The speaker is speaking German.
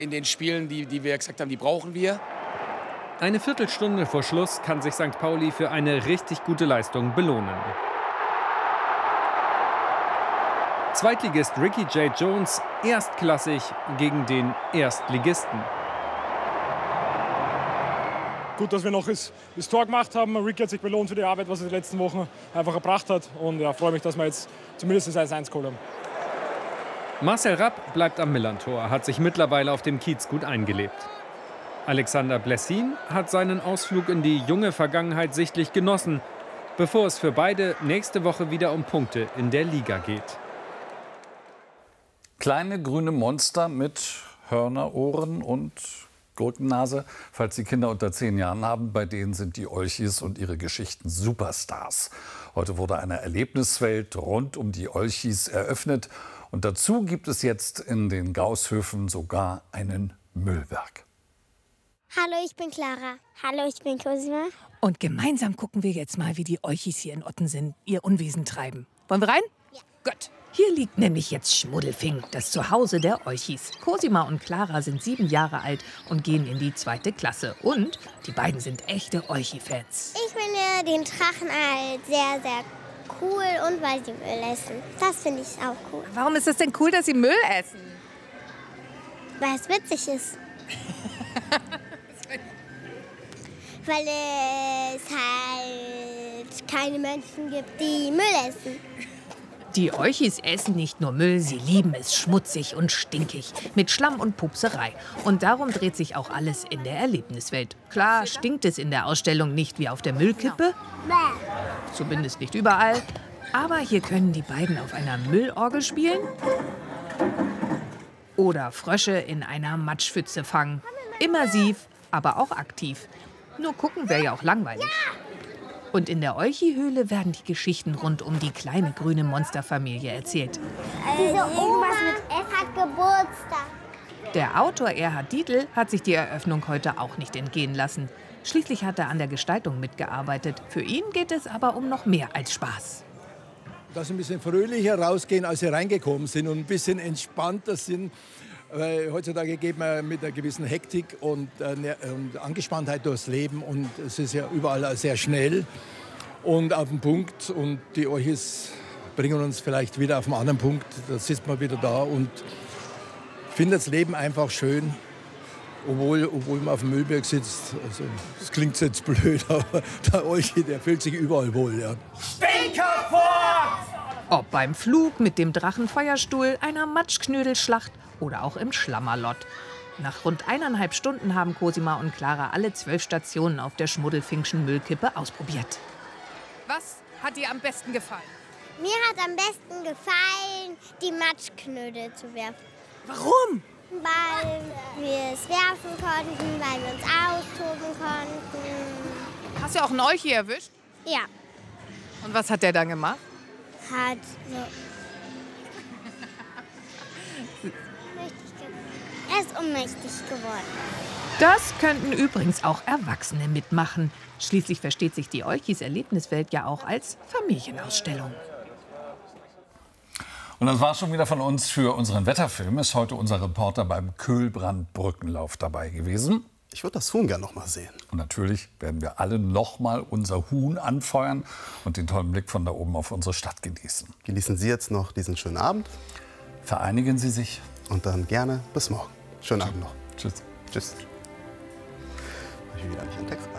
In den Spielen, die wir gesagt haben, die brauchen wir. Eine Viertelstunde vor Schluss kann sich St. Pauli für eine richtig gute Leistung belohnen. Zweitligist Ricky J. Jones erstklassig gegen den Erstligisten. Gut, dass wir noch das Tor gemacht haben. Ricky hat sich belohnt für die Arbeit, was er die letzten Wochen einfach erbracht hat. Und ja, freue mich, dass wir jetzt zumindest das 1-1 geholt haben. Marcel Rapp bleibt am Millerntor, hat sich mittlerweile auf dem Kiez gut eingelebt. Alexander Blessin hat seinen Ausflug in die junge Vergangenheit sichtlich genossen, bevor es für beide nächste Woche wieder um Punkte in der Liga geht. Kleine grüne Monster mit Hörnerohren und Gurkennase, falls die Kinder unter 10 Jahren haben, bei denen sind die Olchis und ihre Geschichten Superstars. Heute wurde eine Erlebniswelt rund um die Olchis eröffnet. Und dazu gibt es jetzt in den Gaushöfen sogar einen Müllberg. Hallo, ich bin Clara. Hallo, ich bin Cosima. Und gemeinsam gucken wir jetzt mal, wie die Olchis hier in Ottensen ihr Unwesen treiben. Wollen wir rein? Ja. Gut. Hier liegt nämlich jetzt Schmuddelfing, das Zuhause der Olchis. Cosima und Clara sind 7 Jahre alt und gehen in die 2. Klasse. Und die beiden sind echte Olchi-Fans. Ich finde den Drachen halt sehr, sehr cool und weil sie Müll essen. Das finde ich auch cool. Warum ist es denn cool, dass sie Müll essen? Weil es witzig ist. Weil es halt keine Menschen gibt, die Müll essen. Die Olchis essen nicht nur Müll, sie lieben es schmutzig und stinkig, mit Schlamm und Pupserei. Und darum dreht sich auch alles in der Erlebniswelt. Klar stinkt es in der Ausstellung nicht wie auf der Müllkippe, zumindest nicht überall. Aber hier können die beiden auf einer Müllorgel spielen oder Frösche in einer Matschpfütze fangen. Immersiv, aber auch aktiv. Nur gucken wäre ja auch langweilig. Und in der Olchi-Höhle werden die Geschichten rund um die kleine grüne Monsterfamilie erzählt. Diese Oma hat Geburtstag. Der Autor Erhard Dietl hat sich die Eröffnung heute auch nicht entgehen lassen. Schließlich hat er an der Gestaltung mitgearbeitet. Für ihn geht es aber um noch mehr als Spaß. Dass sie ein bisschen fröhlicher rausgehen, als sie reingekommen sind und ein bisschen entspannter sind. Weil heutzutage geht man mit einer gewissen Hektik und Angespanntheit durchs Leben und es ist ja überall sehr schnell und auf den Punkt. Und die Olchis bringen uns vielleicht wieder auf einen anderen Punkt. Da sitzt man wieder da und findet das Leben einfach schön, obwohl man auf dem Müllberg sitzt. Also, das klingt jetzt blöd, aber der Olchi, der fühlt sich überall wohl. Ja. Stinker fort! Ob beim Flug mit dem Drachenfeuerstuhl, einer Matschknödelschlacht oder auch im Schlammerlott. Nach rund 1,5 Stunden haben Cosima und Clara alle 12 Stationen auf der Schmuddelfingschen Müllkippe ausprobiert. Was hat dir am besten gefallen? Mir hat am besten gefallen, die Matschknödel zu werfen. Warum? Weil wir es werfen konnten, weil wir uns austoben konnten. Hast du auch einen Olchi erwischt? Ja, Und was hat der dann gemacht? hat so. Er ist ohnmächtig geworden. Das könnten übrigens auch Erwachsene mitmachen. Schließlich versteht sich die Olchis Erlebniswelt ja auch als Familienausstellung. Und das war schon wieder von uns für unseren Wetterfilm. Ist heute unser Reporter beim Köhlbrand-Brückenlauf dabei gewesen. Ich würde das Huhn gerne noch mal sehen. Und natürlich werden wir alle noch mal unser Huhn anfeuern und den tollen Blick von da oben auf unsere Stadt genießen. Genießen Sie jetzt noch diesen schönen Abend. Vereinigen Sie sich. Und dann gerne bis morgen. Schönen Abend noch. Tschüss. Tschüss. Ich will wieder nicht einen Text.